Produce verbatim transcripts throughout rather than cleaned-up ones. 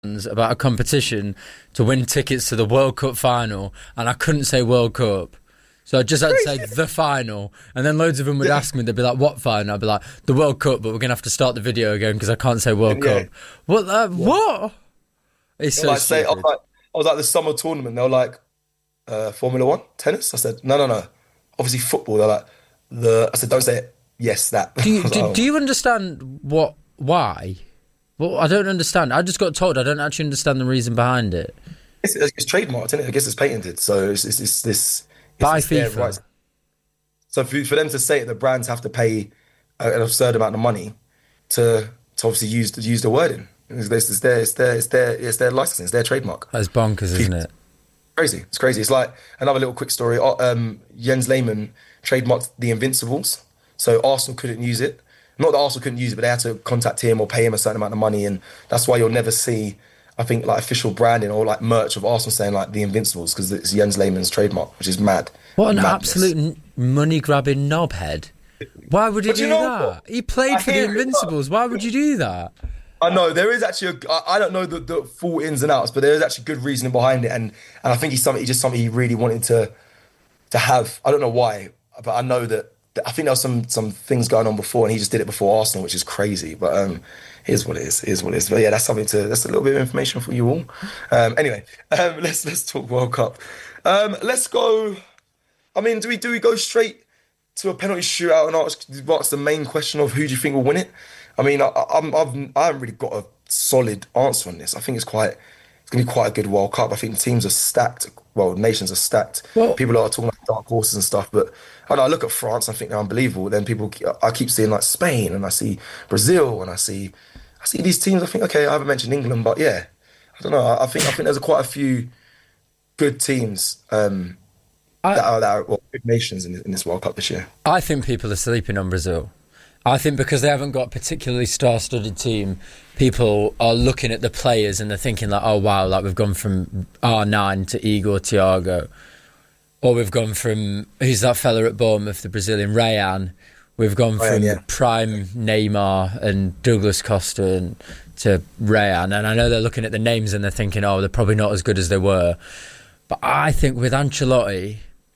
about a competition to win tickets to the World Cup final, and I couldn't say World Cup. So I just had to say the final, and then loads of them would yeah. ask me, they'd be like, what final? I'd be like, the World Cup, but we're going to have to start the video again because I can't say World yeah. Cup. What? Uh, yeah. What? It's so like, say, I, was like, I was like the summer tournament, they were like, uh, Formula One, tennis? I said, no, no, no. Obviously football, they're like, the. I said, don't say it. Yes, that. Do you, like, do, oh. do you understand what, why? Well, I don't understand. I just got told I don't actually understand the reason behind it. It's, it's trademarked, isn't it? I guess it's patented. So it's, it's, it's this... By FIFA. Right. So for, for them to say it, the brands have to pay an absurd amount of money to to obviously use to use the wording. It's, it's their it's their it's their it's their licensing, it's their trademark. That's bonkers, isn't it? Crazy. It's crazy. It's like another little quick story. Um, Jens Lehmann trademarked the Invincibles, so Arsenal couldn't use it. Not that Arsenal couldn't use it, but they had to contact him or pay him a certain amount of money, and that's why you'll never see, I think, like official branding or like merch of Arsenal saying like the Invincibles, because it's Jens Lehmann's trademark, which is mad. What an Madness. Absolute money-grabbing knobhead. Why would he do that? What? He played I for the Invincibles. Why would you do that? I know, there is actually, a, I don't know the, the full ins and outs, but there is actually good reasoning behind it, and, and I think he's something, he's just something he really wanted to to have. I don't know why, but I know that, that I think there was some some things going on before, and he just did it before Arsenal, which is crazy, but um, here's what it is, here's what it is. But yeah, that's something to, that's a little bit of information for you all. Um, anyway, um, let's let's talk World Cup. Um, let's go, I mean, do we do we go straight to a penalty shootout and ask, ask the main question of who do you think will win it? I mean, I, I'm, I've, I haven't really got a solid answer on this. I think it's quite, it's going to be quite a good World Cup. I think the teams are stacked. Well, nations are stacked. Well, people are talking about dark horses and stuff, but I know I look at France, I think they're unbelievable. Then people, I keep seeing like Spain, and I see Brazil, and I see, I see these teams. I think, okay, I haven't mentioned England, but yeah, I don't know. I, I think, I think there's quite a few good teams um, I, that are, that are well, good nations in, in this World Cup this year. I think people are sleeping on Brazil. I think because they haven't got a particularly star-studded team, people are looking at the players and they're thinking like, oh wow, like we've gone from R nine to Igor Thiago, or we've gone from, who's that fella at Bournemouth, the Brazilian, Rayan. We've gone Rayan, from yeah. prime Neymar and Douglas Costa and, to Rayan. And I know they're looking at the names and they're thinking, oh, they're probably not as good as they were. But I think with Ancelotti,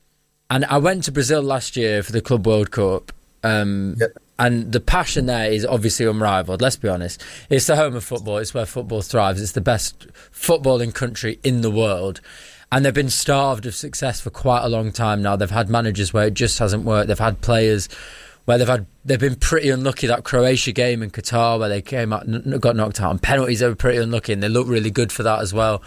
and I went to Brazil last year for the Club World Cup, um, yep. and the passion there is obviously unrivaled, let's be honest. It's the home of football, it's where football thrives, it's the best footballing country in the world. And they've been starved of success for quite a long time now. They've had managers where it just hasn't worked. They've had players where they've had they've been pretty unlucky. That Croatia game in Qatar where they came out, got knocked out on penalties, they were pretty unlucky, and they look really good for that as well.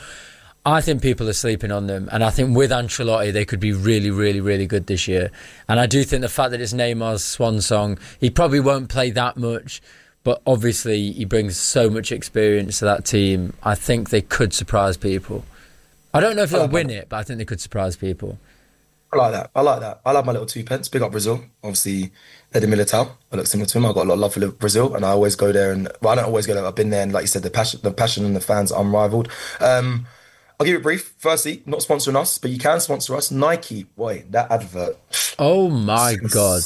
I think people are sleeping on them, and I think with Ancelotti they could be really, really, really good this year. And I do think the fact that it's Neymar's swan song, he probably won't play that much, but obviously he brings so much experience to that team. I think they could surprise people. I don't know if they'll like win that. it, but I think they could surprise people. I like that. I like that. I love my little two pence. Big up Brazil. Obviously, Eddie Militao. I look similar to him. I've got a lot of love for Brazil, and I always go there. And well, I don't always go there. I've been there, and like you said, the passion, the passion, and the fans are unrivaled. Um, I'll give it brief. Firstly, not sponsoring us, but you can sponsor us. Nike. Boy, that advert. Oh my god.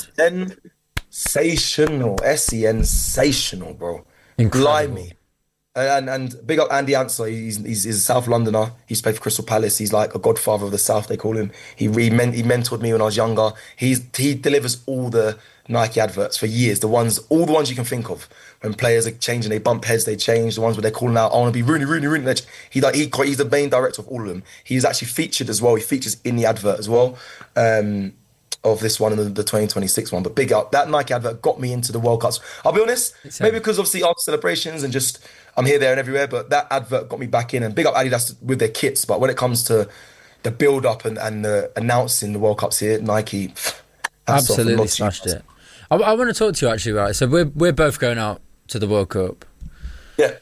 Sensational. Sensational, bro. Incredible. Blimey. And and big up Andy Ansler. He's, he's he's a South Londoner. He's played for Crystal Palace. He's like a godfather of the South, they call him. He he, men, he mentored me when I was younger. He's he delivers all the Nike adverts for years. The ones, all the ones you can think of. When players are changing, they bump heads, they change. The ones where they're calling out, I want to be Rooney, Rooney, Rooney. He like he he's the main director of all of them. He's actually featured as well. He features in the advert as well. Um, of this one and the, the twenty twenty-six one. But big up, that Nike advert got me into the World Cups. I'll be honest, maybe because obviously after celebrations and just I'm here, there and everywhere, but that advert got me back in. And big up Adidas with their kits. But when it comes to the build-up and, and the announcing the World Cups here, Nike absolutely smashed it. I, I want to talk to you actually, right? So we're we're both going out to the World Cup. Yeah.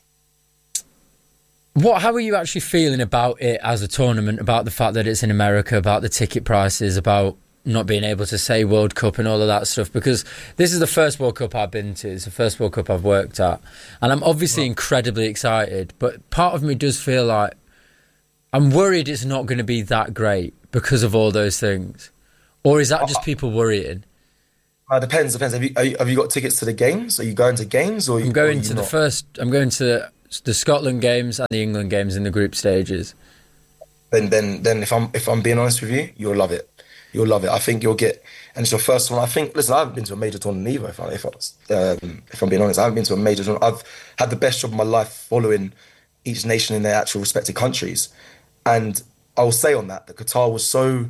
What? How are you actually feeling about it as a tournament? About the fact that it's in America, about the ticket prices, about not being able to say World Cup and all of that stuff, because this is the first World Cup I've been to, it's the first World Cup I've worked at, and I'm obviously right. incredibly excited, but part of me does feel like I'm worried it's not going to be that great because of all those things. Or is that just people worrying? Uh, depends, depends. Have you, are you have you got tickets to the games? Are you going to games or? Are you, I'm going or to not? the first. I'm going to the Scotland games and the England games in the group stages. Then, then, then, if I'm if I'm being honest with you, you'll love it. You'll love it. I think you'll get, and it's your first one. I think. Listen, I haven't been to a major tournament either. If I, if I, um, if I'm being honest, I haven't been to a major tournament. I've had the best job of my life following each nation in their actual respective countries, and I will say on that that Qatar was so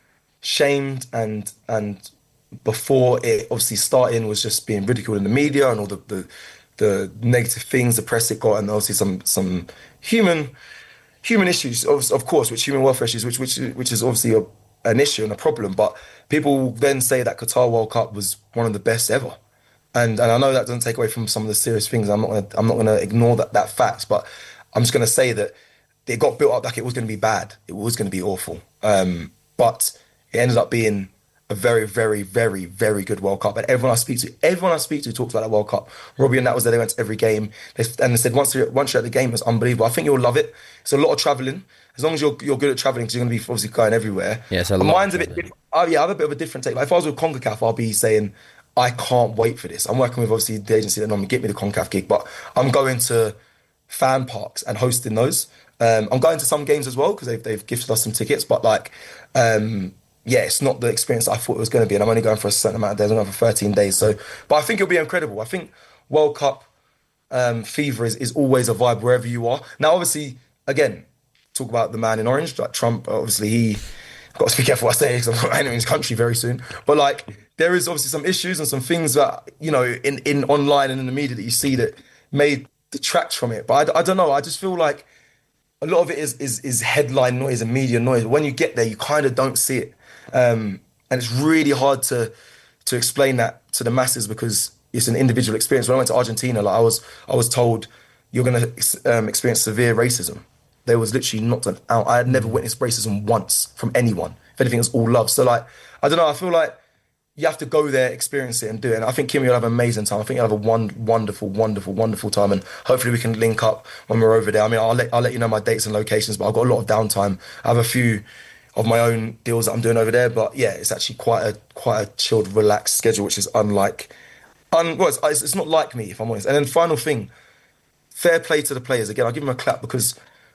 shamed and and before it obviously starting was just being ridiculed in the media and all the the, the negative things, the press it got, and obviously some some human human issues, of, of course, which human welfare issues, which which which is obviously a, an issue and a problem. But people then say that Qatar World Cup was one of the best ever, and and I know that doesn't take away from some of the serious things. I'm not gonna, I'm not going to ignore that that fact, but I'm just going to say that it got built up like it was going to be bad. It was going to be awful, um, but it ended up being a very, very, very, very good World Cup. And everyone I speak to, everyone I speak to talks about that World Cup. Robbie and that was there. They went to every game. They, and they said once you're, once you're at the game, it's unbelievable. I think you'll love it. It's a lot of travelling. As long as you're you're good at travelling, because you're going to be obviously going everywhere. Yeah, it's a lot Mine's a bit traveling. different. Oh, yeah, I have a bit of a different take. Like if I was with CONCACAF, I'll be saying, I can't wait for this. I'm working with obviously the agency that normally get me the CONCACAF gig, but I'm going to fan parks and hosting those. Um, I'm going to some games as well because they've, they've gifted us some tickets, but like... Um, yeah, it's not the experience I thought it was going to be, and I'm only going for a certain amount of days. I'm going for thirteen days, so but I think it'll be incredible. I think World Cup um, fever is, is always a vibe wherever you are. Now, obviously, again, talk about the man in orange, like Trump. Obviously, he got to be careful what I say because I'm not entering his country very soon. But like, there is obviously some issues and some things that you know in, in online and in the media that you see that may detract from it. But I, I don't know. I just feel like a lot of it is is is headline noise and media noise. When you get there, you kind of don't see it. Um, and it's really hard to to explain that to the masses because it's an individual experience. When I went to Argentina, like I was I was told you're going to um, experience severe racism. There was literally not an out. I had never witnessed racism once from anyone. If anything, it was all love. So like, I don't know. I feel like you have to go there, experience it, and do it. And I think Kimmy will have an amazing time. I think you'll have a one, wonderful, wonderful, wonderful time. And hopefully we can link up when we're over there. I mean, I'll let I'll let you know my dates and locations, but I've got a lot of downtime. I have a few of my own deals that I'm doing over there, but yeah, it's actually quite a quite a chilled, relaxed schedule, which is unlike, un, well, it's, it's not like me, if I'm honest. And then final thing, fair play to the players. Again, I'll give them a clap because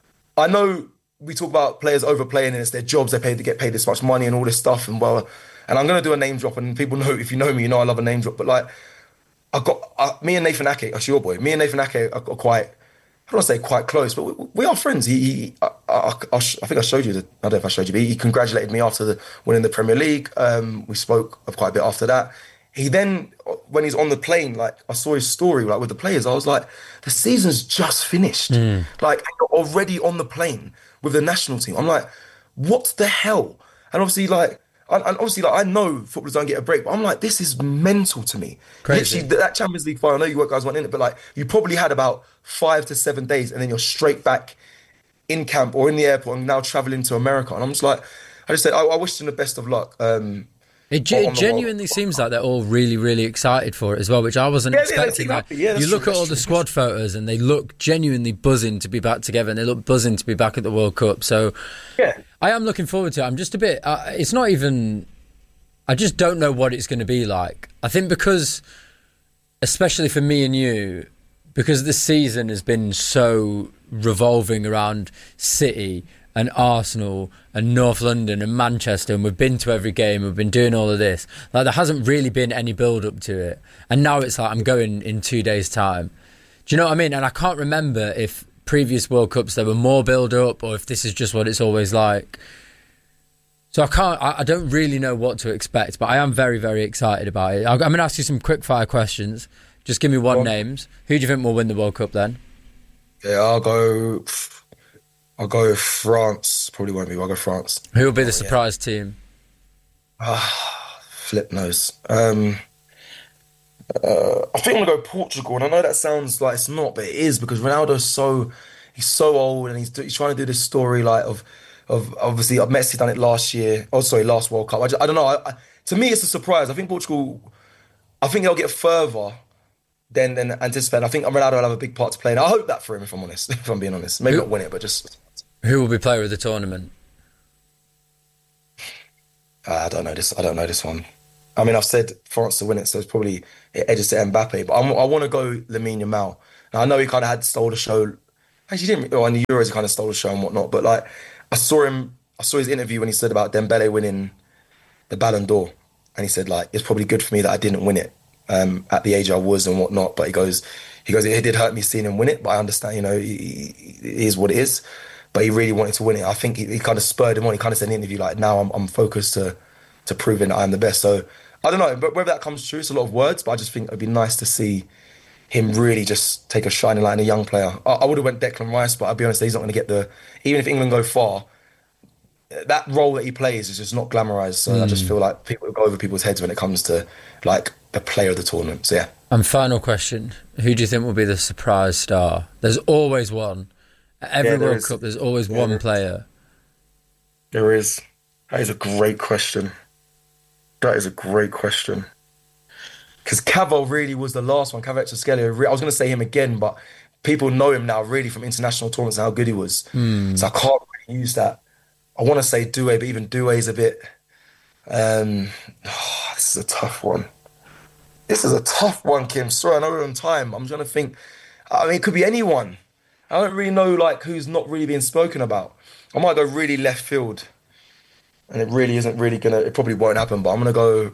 I know we talk about players overplaying and it's their jobs, they pay to get paid this much money and all this stuff, and well, and I'm gonna do a name drop, and people know, if you know me, you know I love a name drop, but like, I got uh, me and Nathan Ake, that's your boy. Me and Nathan Ake are, are quite. I don't want to say quite close, but we, we are friends. He, he I, I, I, I think I showed you the. I don't know if I showed you, but he congratulated me after the, winning the Premier League. Um, we spoke quite a bit after that. He then, when he's on the plane, like I saw his story, like with the players. I was like, the season's just finished. Mm. Like you're already on the plane with the national team. I'm like, what the hell? And obviously, like. And obviously, like I know footballers don't get a break, but I'm like, this is mental to me. Crazy. Literally, that Champions League final, I know you guys weren't in it, but like you probably had about five to seven days, and then you're straight back in camp or in the airport, and now traveling to America. And I'm just like, I just said, I, I wish them the best of luck. Um, It, ge- it genuinely seems like they're all really, really excited for it as well, which I wasn't yeah, expecting. Yeah, like, yeah, you look true, at all true. the squad photos and they look genuinely buzzing to be back together, and they look buzzing to be back at the World Cup. So yeah. I am looking forward to it. I'm just a bit... Uh, it's not even... I just don't know what it's going to be like. I think because, especially for me and you, because this season has been so revolving around City and Arsenal and North London and Manchester, and we've been to every game, we've been doing all of this. Like, there hasn't really been any build-up to it. And now it's like, I'm going in two days' time. Do you know what I mean? And I can't remember if previous World Cups there were more build-up or if this is just what it's always like. So I can't, I, I don't really know what to expect, but I am very, very excited about it. I'm going to ask you some quick fire questions. Just give me one Well, names. Who do you think will win the World Cup then? Yeah, I'll go. I'll go France. Probably won't be. I'll go France. Who will be the Oh, surprise team? Ah, flip nose. Um, uh, I think I'm gonna go Portugal, and I know that sounds like it's not, but it is because Ronaldo's so he's so old, and he's he's trying to do this story like of of obviously Messi done it last year. Oh, sorry, last World Cup. I, just, I don't know. I, I, to me, it's a surprise. I think Portugal. I think they'll get further than than anticipated. I think Ronaldo will have a big part to play, and I hope that for him. If I'm honest, if I'm being honest, maybe Who- not win it, but just Who will be player of the tournament? uh, I don't know this. I don't know this one. I mean, I've said France to win it, so it's probably it edges to Mbappe. But I'm, I want to go Lamine Yamal. Now I know he kind of had stole the show Actually, he didn't. Oh, and the Euros, he kind of stole the show and whatnot. But like, I saw him. I saw his interview when he said about Dembele winning the Ballon d'Or, and he said like, it's probably good for me that I didn't win it um, at the age I was and whatnot. But he goes, he goes, it did hurt me seeing him win it, but I understand. You know, he, he, it is what it is. But he really wanted to win it. I think he, he kind of spurred him on. He kind of said in the interview like, now I'm, I'm focused to to proving that I'm the best. So I don't know, but whether that comes true, it's a lot of words. But I just think it'd be nice to see him really just take a shining light in a young player. I, I would have went Declan Rice, but I'll be honest, he's not going to get the. Even if England go far, that role that he plays is just not glamorized. So mm. I just feel like people go over people's heads when it comes to like the player of the tournament. So yeah. And final question: who do you think will be the surprise star? There's always one. At every yeah, World is. Cup, there's always yeah, one there player. There is. That is a great question. That is a great question. Because Cavo really was the last one. Kvaratskhelia. I was going to say him again, but people know him now really from international tournaments and how good he was. Mm. So I can't really use that. I want to say Doué, but even Doué is a bit... Um, oh, this is a tough one. This is a tough one, Kim. Sorry, I know we're on time. I'm trying to think. I mean, it could be anyone. I don't really know like who's not really being spoken about. I might go really left field. And it really isn't really going to... It probably won't happen, but I'm going to go...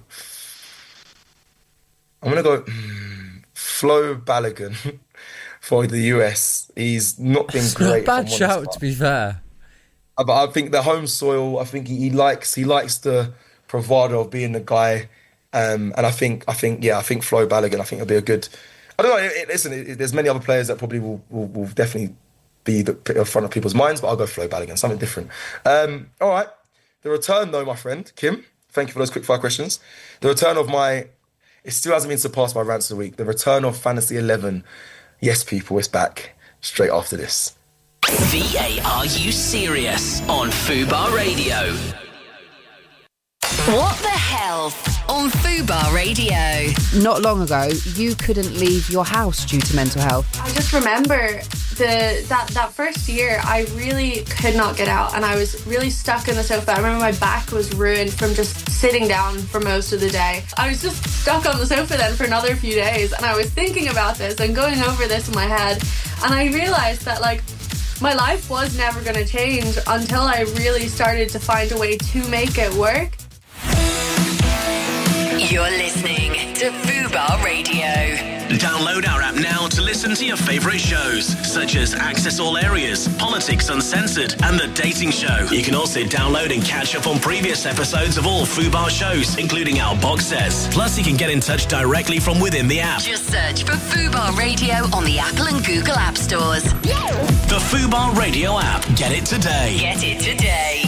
I'm going to go mm, Flo Balogun for the U S. He's not been it's great. Not a bad shout, to be fair. But I think the home soil, I think he, he likes he likes the bravado of being the guy. Um, and I think, I think, yeah, I think Flo Balogun, I think it'll be a good... I don't know, it, it, listen, it, there's many other players that probably will, will, will definitely be the, in front of people's minds, but I'll go Flo Balogun, something different. Um, all right. The return, though, my friend, Kim, thank you for those quick fire questions. The return of my... It still hasn't been surpassed by Rants of the Week. The return of Fantasy eleven. Yes, people, it's back. Straight after this. V A Are You Serious? On Fubar Radio. What the hell? On Fubar Radio. Not long ago, you couldn't leave your house due to mental health. I just remember the that, that first year, I really could not get out and I was really stuck in the sofa. I remember my back was ruined from just sitting down for most of the day. I was just stuck on the sofa then for another few days and I was thinking about this and going over this in my head and I realised that like my life was never going to change until I really started to find a way to make it work. You're listening to Fubar Radio. Download our app now to listen to your favourite shows, such as Access All Areas, Politics Uncensored, and The Dating Show. You can also download and catch up on previous episodes of all Fubar shows, including our box sets. Plus, you can get in touch directly from within the app. Just search for Fubar Radio on the Apple and Google App Stores. Yeah. The Fubar Radio app. Get it today. Get it today.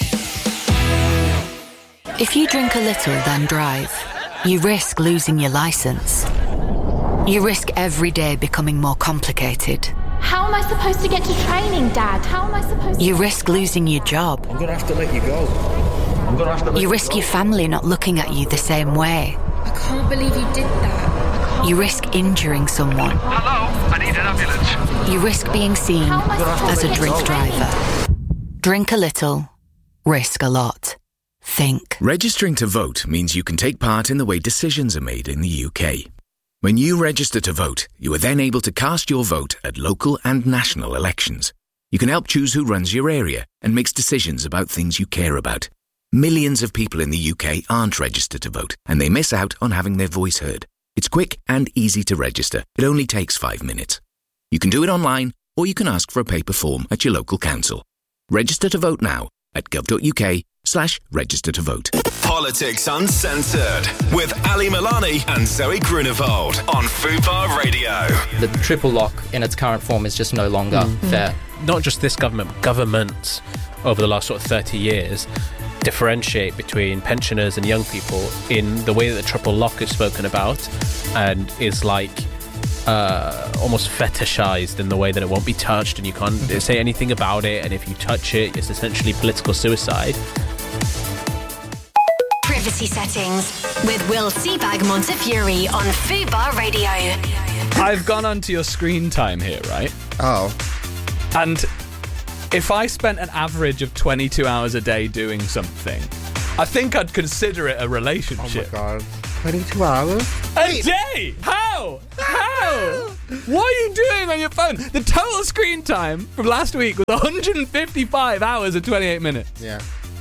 If you drink a little, then drive, you risk losing your licence. You risk every day becoming more complicated. How am I supposed to get to training, Dad? How am I supposed to... You risk losing your job. I'm going to have to let you go. I'm going to have to let You risk you your family not looking at you the same way. I can't believe you did that. You risk injuring someone. Hello, I need an ambulance. You risk being seen as a drink driver. Drink a little, risk a lot. Think. Registering to vote means you can take part in the way decisions are made in the U K. When you register to vote, you are then able to cast your vote at local and national elections. You can help choose who runs your area and makes decisions about things you care about. Millions of people in the U K aren't registered to vote, and they miss out on having their voice heard. It's quick and easy to register. It only takes five minutes. You can do it online, or you can ask for a paper form at your local council. Register to vote now at gov.uk slash register to vote. Politics Uncensored with Ali Milani and Zoe Grunewald on Fubar Radio. The triple lock in its current form is just no longer mm-hmm. fair. Not just this government, but governments over the last sort of thirty years differentiate between pensioners and young people in the way that the triple lock is spoken about and is like uh, almost fetishized in the way that it won't be touched and you can't mm-hmm. say anything about it, and if you touch it, it's essentially political suicide. Privacy settings with Will Seabag Montefiore on Fubar Radio. I've gone onto your screen time here, right? Oh. And if I spent an average of twenty-two hours a day doing something, I think I'd consider it a relationship. Oh my God. twenty-two hours? A day? How? How? How? What are you doing on your phone? The total screen time from last week was one hundred fifty-five hours and twenty-eight minutes. Yeah.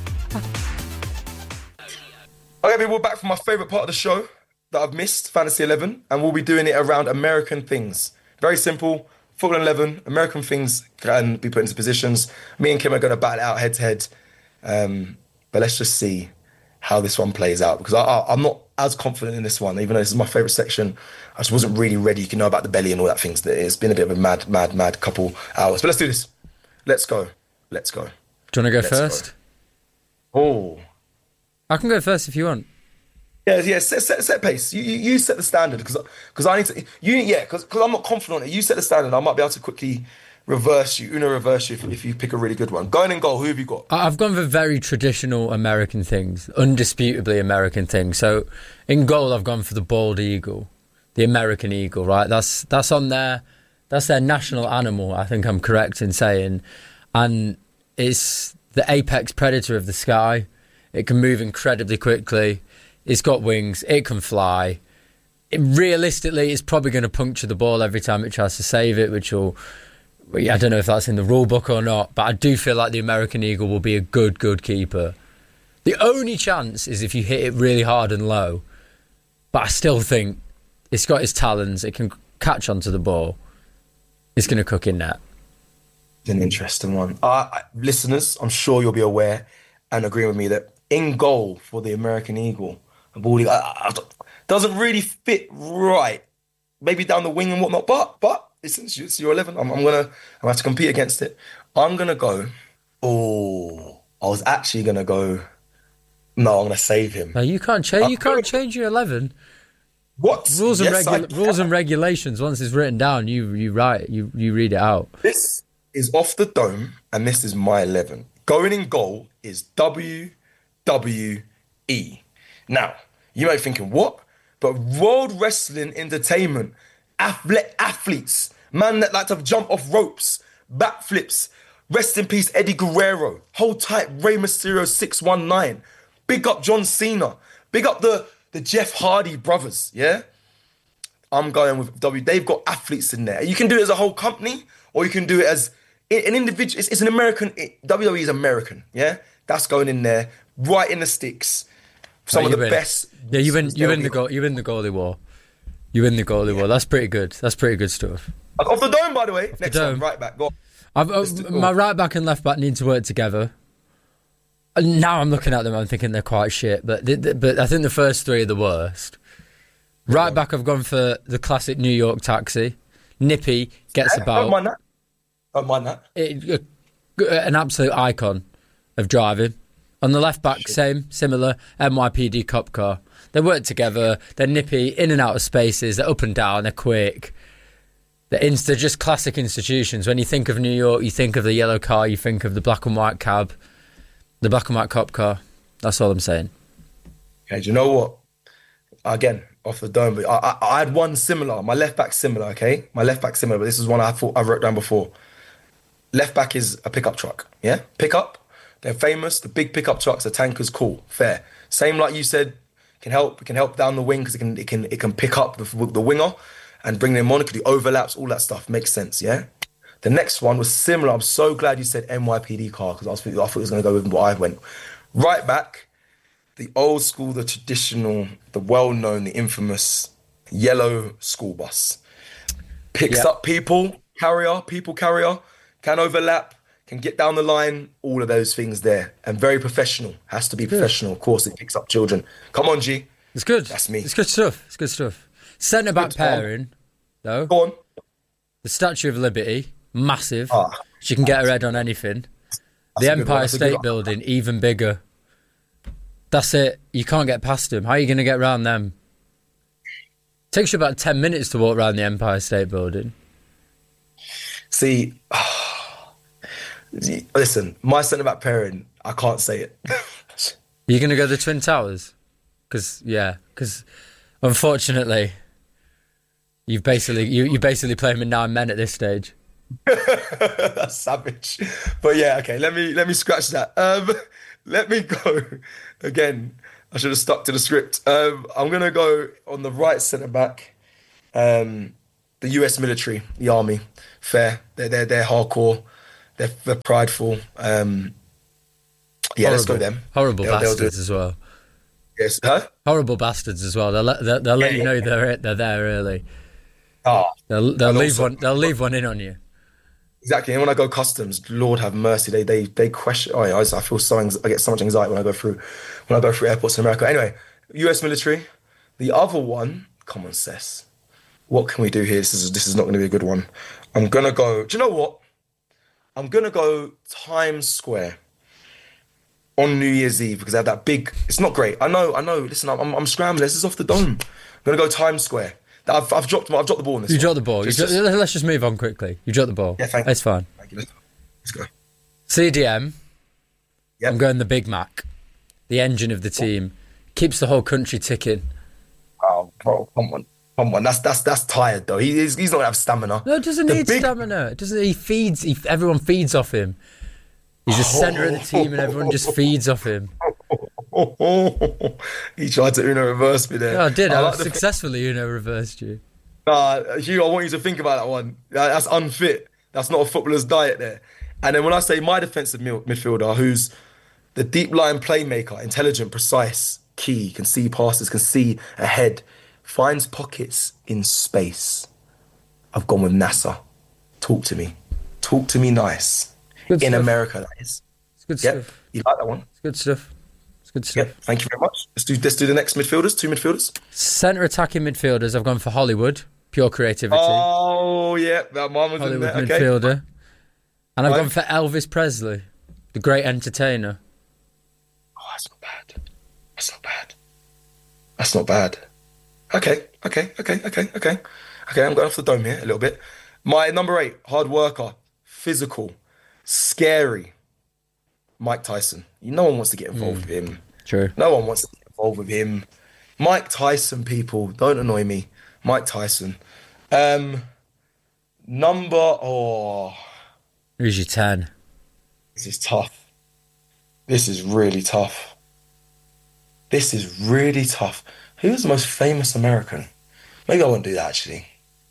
Okay, people, we're back from my favourite part of the show that I've missed, Fantasy eleven, and we'll be doing it around American things. Very simple. Football eleven, American things can be put into positions. Me and Kim are going to battle it out head to head. Um, but let's just see how this one plays out, because I, I, I'm not as confident in this one, even though this is my favourite section. I just wasn't really ready. You can know about the belly and all that things. It's been a bit of a mad, mad, mad couple hours. But let's do this. Let's go. Let's go. Do you want to go Let's first? Go. Oh. I can go first if you want. Yeah, yeah. Set, set, set pace. You, you, you set the standard, because because I need to. You yeah, because I'm not confident on it. You set the standard. I might be able to quickly reverse you, Uno reverse you if, if you pick a really good one. Going in goal. Who have you got? I've gone for very traditional American things, undisputably American things. So in goal, I've gone for the bald eagle, the American eagle. Right, that's that's on their that's their national animal. I think I'm correct in saying, and it's the apex predator of the sky. It can move incredibly quickly. It's got wings. It can fly. It, realistically, it's probably going to puncture the ball every time it tries to save it, which will... I don't know if that's in the rule book or not, but I do feel like the American eagle will be a good, good keeper. The only chance is if you hit it really hard and low. But I still think it's got its talons. It can catch onto the ball. It's going to cook in net. It's an interesting one. Uh, listeners, I'm sure you'll be aware and agree with me that in goal for the American eagle, the ball I, I, doesn't really fit right. Maybe down the wing and whatnot, but but listen, it's your eleven. I'm, I'm gonna I'm gonna have to compete against it. I'm gonna go. Oh, I was actually gonna go. No, I'm gonna save him. No, you can't change. You can't change your eleven. What rules and yes, regu- rules and regulations? Once it's written down, you you write you you read it out. This is off the dome, and this is my eleven. Going in goal is W W E. Now, you may be thinking, what? But World Wrestling Entertainment, athlete, athletes, man that like to jump off ropes, backflips, rest in peace Eddie Guerrero, hold tight Rey Mysterio six one nine, big up John Cena, big up the, the Jeff Hardy brothers, yeah? I'm going with W. They've got athletes in there. You can do it as a whole company, or you can do it as an individual. It's, it's an American, it, W W E is American, yeah? That's going in there, right in the sticks. Some no, of the win. best. Yeah, you win. You win the goal. You win the goalie war. You win the goalie yeah. war. That's pretty good. That's pretty good stuff. Off the dome, by the way. Off Next one, right back. Go. I've, uh, my right back and left back need to work together. And now I'm looking at them. I'm thinking they're quite shit. But they, they, but I think the first three are the worst. Right yeah. back, I've gone for the classic New York taxi. Nippy gets yeah, about. Don't mind that. Don't mind that. It, uh, an absolute icon of driving. On the left back, same, similar, N Y P D cop car. They work together, they're nippy, in and out of spaces, they're up and down, they're quick. They're, inst- they're just classic institutions. When you think of New York, you think of the yellow car, you think of the black and white cab, the black and white cop car. That's all I'm saying. Okay, do you know what? Again, off the dome, but I, I, I had one similar, my left back similar, okay? My left back similar, but this is one I thought I wrote down before. Left back is a pickup truck, yeah? Pickup. They're famous. The big pickup trucks, the tankers, cool, fair. Same like you said, can help. It can help down the wing because it can it can it can pick up the, the winger and bring them on. It could do overlaps, all that stuff makes sense. Yeah. The next one was similar. I'm so glad you said N Y P D car because I was I thought it was going to go with what I went. Right back, the old school, the traditional, the well-known, the infamous yellow school bus. Picks yep. up people, carrier, people carrier, can overlap. Can get down the line, all of those things there. And very professional. Has to be good. Professional. Of course, it picks up children. Come on, G. It's good. That's me. It's good stuff. It's good stuff. Centre-back pairing, though. Go on. The Statue of Liberty, massive. Ah, she can get her head on anything. The Empire State Building, even bigger. That's it. You can't get past them. How are you going to get around them? Takes you about ten minutes to walk around the Empire State Building. See... Listen, my centre-back pairing, I can't say it. You're going to go the Twin Towers? Because, yeah, because unfortunately, you've basically, you, you basically play them in nine men at this stage. That's savage. But yeah, okay, let me let me scratch that. Um, let me go. Again, I should have stuck to the script. Um, I'm going to go on the right centre-back. Um, the U S military, the army, fair. They're they're they're hardcore. They're, they're prideful. Um, yeah, Horrible. let's go them. Horrible They'll- they'll bastards do- as well. Yes, huh? Horrible bastards as well. They'll let, they'll, they'll let Yeah, you know yeah. they're they're there early. Ah, They'll they'll And leave also- one. They'll leave one in on you. exactly. And when I go customs, Lord have mercy, they they they question. Oh, yeah, I, I feel so anx- I get so much anxiety when I go through when I go through airports in America. Anyway, U S military. The other one, come on, Cess. What can we do here? This is this is not going to be a good one. I'm gonna go. Do you know what? I'm gonna go Times Square on New Year's Eve because they have that big. It's not great. I know. I know. Listen, I'm I'm scrambling. This is off the dome. I'm gonna go Times Square. I've I've dropped I've dropped the ball on this. You one. dropped the ball. You Just- dro- just- let's just move on quickly. You dropped the ball. Yeah, thank you. It's fine. Thank you. Let's go. Let's go. C D M. Yep. I'm going the Big Mac, the engine of the team, keeps the whole country ticking. Oh, bro, come on, come on. That's that's that's tired though. He is, he's not gonna have stamina. No, it doesn't The need big- stamina. It doesn't. He feeds. He, everyone feeds off him. He's the centre of the team, and everyone just feeds off him. He tried to Uno reverse me there. Yeah, I did. I, like the- successfully, you know, reversed you. Nah, Hugh, I want you to think about that one. That- That's unfit. That's not a footballer's diet there. And then when I say my defensive mil- midfielder, who's the deep line playmaker, intelligent, precise, key, can see passes, can see ahead, finds pockets in space. I've gone with NASA. Talk to me. Talk to me nice. Good in stuff. America, that is. It's good Yep. stuff. You like that one? It's good stuff. It's good stuff. Yep. Thank you very much. Let's do let's do the next midfielders. Two midfielders. Centre attacking midfielders. I've gone for Hollywood. Pure creativity. Oh yeah, that one was in Hollywood there. Okay. midfielder. And I've Right. gone for Elvis Presley, the great entertainer. Oh, that's not bad. That's not bad. That's not bad. Okay, okay, okay, okay, okay. Okay, I'm going off the dome here a little bit. My number eight, hard worker, physical, scary, Mike Tyson. No one wants to get involved with him. True. No one wants to get involved with him. Mike Tyson, people, don't annoy me. Mike Tyson. Um, number, oh, Who's your ten? this is tough. This is really tough. This is really tough. Who's the most famous American? Maybe I won't do that actually.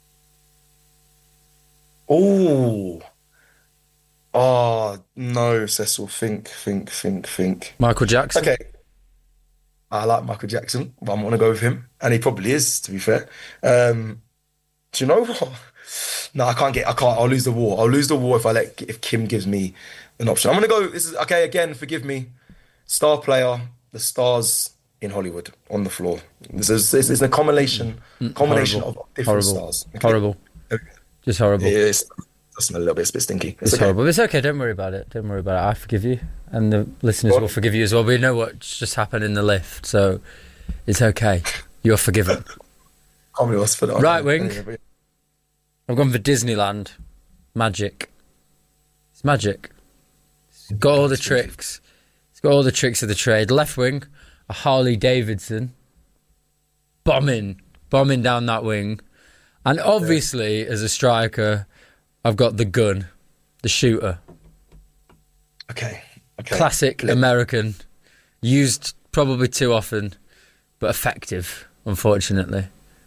Oh. Oh, no, Cecil. Think, think, think, think. Michael Jackson. Okay. I like Michael Jackson, but I'm going to go with him. And he probably is, to be fair. Um, do you know what? No, I can't get, I can't, I'll lose the war. I'll lose the war if I let, if Kim gives me an option. I'm going to go, this is, okay, again, forgive me. Star player, the stars in Hollywood, on the floor. This is, this is a combination, combination Horrible. of different Horrible. stars. Okay? Horrible. Just horrible. It is. That's a little bit, it's a bit stinky. It's, It's okay. horrible. It's okay. Don't worry about it. Don't worry about it. I forgive you, and the listeners What? will forgive you as well. We know what's just happened in the lift, so it's okay. You're forgiven. Can't believe I was for that. Right wing. Anyway, but- I've gone for Disneyland. Magic. It's magic. It's got all the tricks. It's got all the tricks of the trade. Left wing, a Harley Davidson. Bombing. Bombing down that wing. And obviously, as a striker, I've got the gun. The shooter. Okay. Okay. Classic Let- American. Used probably too often, but effective, unfortunately.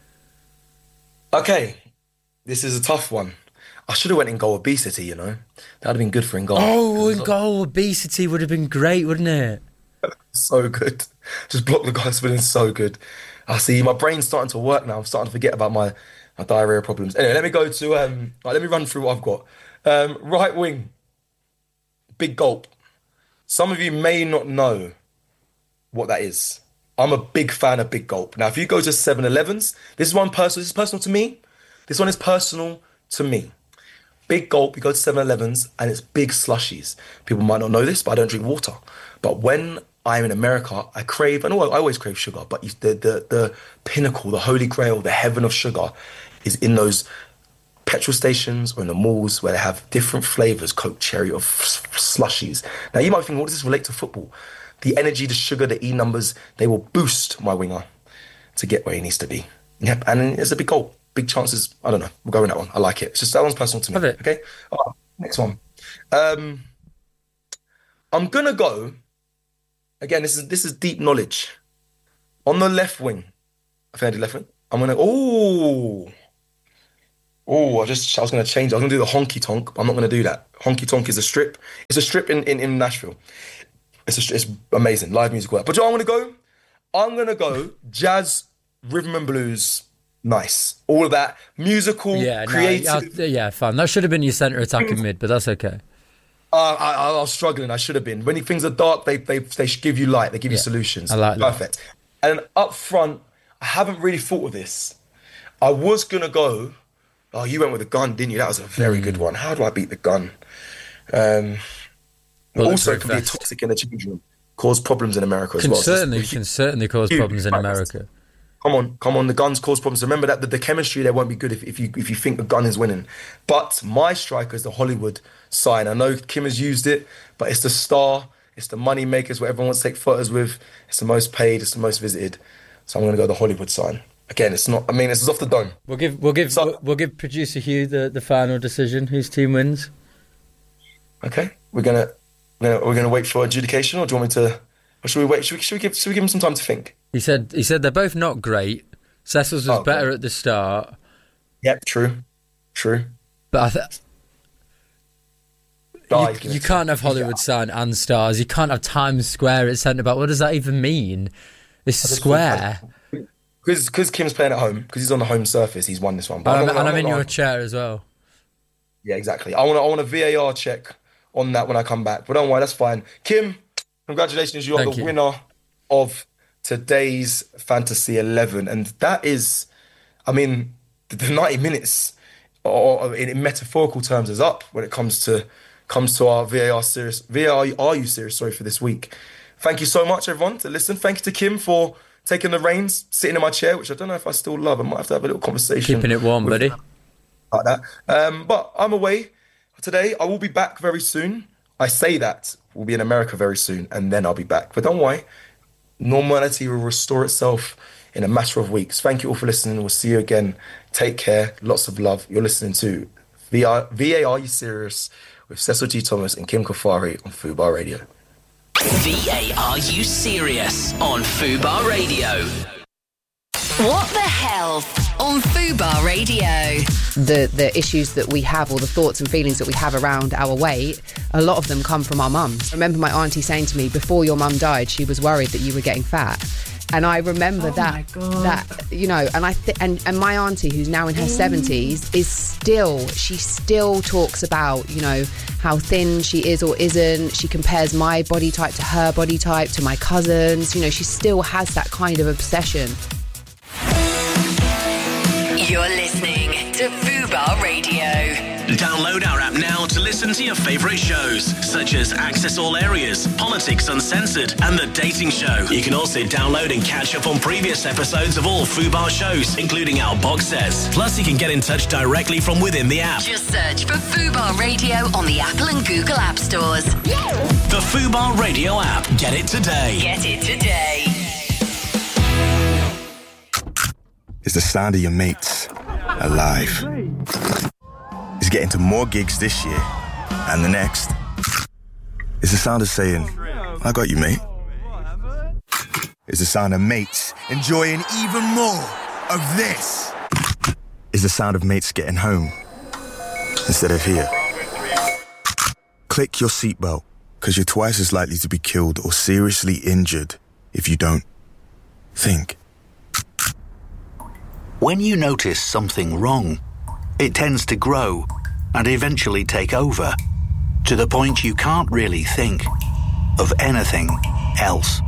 Okay, this is a tough one. I should have went in goal obesity, you know. That would have been good for in goal. Oh, in goal, obesity would have been great, wouldn't it? So good. Just block the guy spinning so good. I see my brain's starting to work now. I'm starting to forget about my, my diarrhea problems. Anyway, let me go to um right, let me run through what I've got. Um, right wing. Big gulp. Some of you may not know what that is. I'm a big fan of Big Gulp. Now, if you go to seven elevens, this is one personal, this is personal to me. This one is personal to me. Big Gulp, you go to seven elevens and it's big slushies. People might not know this, but I don't drink water. But when I'm in America, I crave, and I always crave sugar, but you- the, the, the pinnacle, the holy grail, the heaven of sugar is in those petrol stations or in the malls where they have different flavors, Coke, cherry, or f- slushies. Now, you might think, what does this relate to football? The energy, the sugar, the E numbers, they will boost my winger to get where he needs to be. Yep, and it's a big goal. Big chances. I don't know. We'll go with that one. I like it. It's just that one's personal to me. Have it. Okay. All right, next one. Um, I'm gonna go. Again, this is this is deep knowledge. On the left wing, I think I did left wing. I'm gonna. Oh, Oh, I just I was going to change. I was going to do the honky tonk, but I'm not going to do that. Honky tonk is a strip. It's a strip in, in, in Nashville. It's a, it's amazing live music. But do you know where I'm going to go? I'm going to go jazz, rhythm and blues. Nice, all of that musical, yeah, creative. No, yeah, fun. That should have been your centre attacking mid, but that's okay. Uh, I, I was struggling. I should have been. When things are dark, they they they give you light. They give yeah, you solutions. I like Perfect. That. And up front, I haven't really thought of this. I was gonna go. Oh, you went with the gun, didn't you? That was a very mm. good one. How do I beat the gun? Um, well, also, it can best. be toxic in the change room, cause problems in America as can well. Certainly, so can certainly cause huge problems in America. Come on, come on, the guns cause problems. Remember that the, the chemistry there won't be good if, if you if you think the gun is winning. But my striker is the Hollywood sign. I know Kim has used it, but it's the star, it's the money makers, what everyone wants to take photos with. It's the most paid, it's the most visited. So I'm going to go the Hollywood sign. Again, it's not. I mean, it's off the dome. We'll give we'll give so, we'll, we'll give producer Hugh the, the final decision. Whose team wins? Okay, we're gonna we're gonna we're gonna wait for adjudication, or do you want me to? Or should we wait? Should we, should we give should we give him some time to think? He said he said they're both not great. Cecil's was oh, better at the start. Yep, true, true. But I th- you, you can't have Hollywood sign and stars. You can't have Times Square at centre back. What does that even mean? It's square. Because because Kim's playing at home, because he's on the home surface, he's won this one. But and I'm, I'm, I'm in your chair as well. Yeah, exactly. I want I want a V A R check on that when I come back. But don't worry, that's fine. Kim, congratulations, you're Thank the you. winner of today's Fantasy eleven, and that is, I mean, the ninety minutes, or in metaphorical terms, is up when it comes to comes to our V A R series. V A R Are You Serious? Sorry for this week. Thank you so much, everyone, to listen. Thank you to Kim for taking the reins, sitting in my chair, which I don't know if I still love. I might have to have a little conversation. Keeping it warm, buddy. Like that. Um, but I'm away today. I will be back very soon. I say that we'll be in America very soon, and then I'll be back. But don't worry. Normality will restore itself in a matter of weeks. Thank you all for listening. We'll see you again. Take care. Lots of love. You're listening to V A R You Serious with Cecil G. Thomas and Kim Kafari on Fubar Radio. V A Are You Serious on Fubar Radio. What the hell on Fubar Radio? The the issues that we have, or the thoughts and feelings that we have around our weight, a lot of them come from our mums. I remember my auntie saying to me, before your mum died, she was worried that you were getting fat. And I remember oh that, that you know, and I th- and and my auntie, who's now in her seventies, is still she still talks about, you know, how thin she is or isn't. She compares my body type to her body type, to my cousins. You know, she still has that kind of obsession. You're listening to Fubar Radio. Download our app now to listen to your favourite shows, such as Access All Areas, Politics Uncensored, and The Dating Show. You can also download and catch up on previous episodes of all Fubar shows, including our box sets. Plus, you can get in touch directly from within the app. Just search for Fubar Radio on the Apple and Google App Stores. The Fubar Radio app. Get it today. Get it today. Is the sound of your mates alive? Is getting to more gigs this year and the next? Is the sound of saying, I got you, mate? Is the sound of mates enjoying even more of this? Is the sound of mates getting home instead of here? Click your seatbelt, because you're twice as likely to be killed or seriously injured if you don't. Think. When you notice something wrong, it tends to grow and eventually take over, to the point you can't really think of anything else.